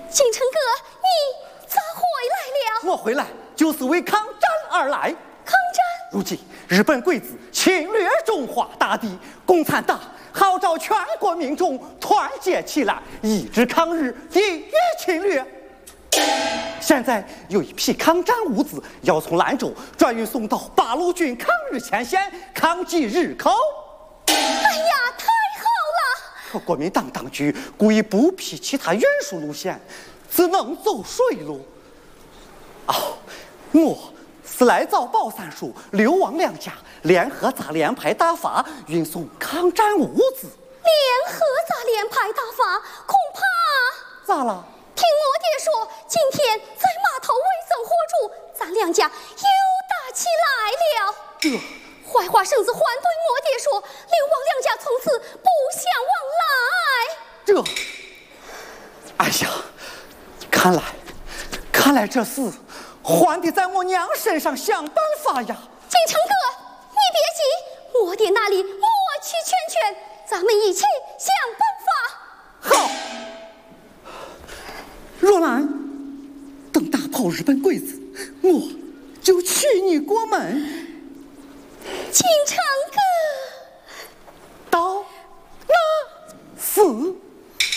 金城哥，你咋回来了？ 我回来就是为抗战而来。 抗战？ 如今日本鬼子侵略中华大地，共产党号召全国民众团结起来，一致抗日，抵御侵略。现在有一批抗战物资要从兰州转运送到八路军抗日前线，抗击日寇。 哎呀，太好了！ 国民党当局故意不批其他运输路线，只能走水路。我是来找宝三叔、刘王两家联合杂联排大发运送抗战物资。 联合杂联排大发，恐怕咋了？ 听我爹说，今天在码头围僧火烛，咱两家又打起来了。坏话婶子还对我爹说，刘王两家从此不相往来。 哎呀，看来这事还得在我娘身上想办法呀。 金城哥，你别急，我爹那里我去劝劝，咱们一起想办法。好，若兰，等打跑日本鬼子，我就娶你过门。